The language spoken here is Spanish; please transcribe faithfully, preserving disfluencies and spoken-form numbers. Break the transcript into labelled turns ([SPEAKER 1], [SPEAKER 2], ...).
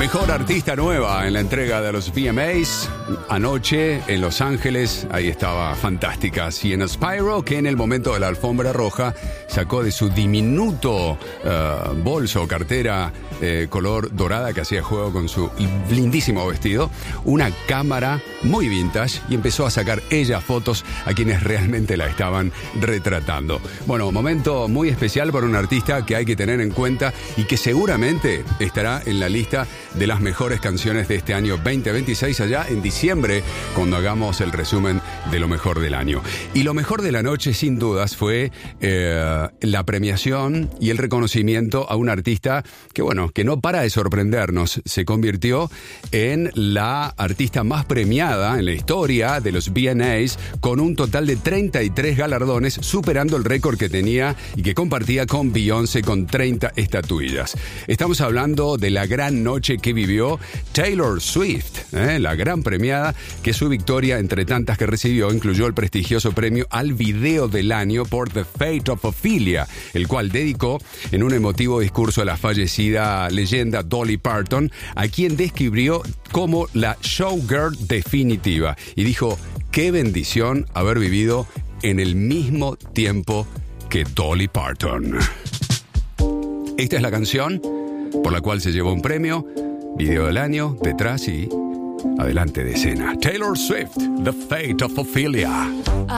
[SPEAKER 1] Mejor artista nueva en la entrega de los V M As. Anoche en Los Ángeles, ahí estaba fantástica Sienna Spiro, que en el momento de la alfombra roja sacó de su diminuto uh, bolso o cartera eh, color dorada que hacía juego con su lindísimo vestido, una cámara muy vintage y empezó a sacar ella fotos a quienes realmente la estaban retratando. Bueno, momento muy especial para un artista que hay que tener en cuenta y que seguramente estará en la lista de las mejores canciones de este año veinte veintiséis, allá en diciembre, cuando hagamos el resumen de lo mejor del año. Y lo mejor de la noche, sin dudas, fue eh, la premiación y el reconocimiento a un artista que, bueno, que no para de sorprendernos. Se convirtió en la artista más premiada en la historia de los V M As, con un total de treinta y tres galardones, superando el récord que tenía y que compartía con Beyoncé, con treinta estatuillas. Estamos hablando de la gran noche que vivió Taylor Swift, ¿eh? La gran premiada, que su victoria entre tantas que recibió incluyó el prestigioso premio al video del año por The Fate of Ophelia, el cual dedicó en un emotivo discurso a la fallecida leyenda Dolly Parton, a quien describió como la showgirl definitiva, y dijo: qué bendición haber vivido en el mismo tiempo que Dolly Parton. Esta es la canción por la cual se llevó un premio, video del año, detrás y adelante de escena. Taylor Swift, The Fate of Ophelia.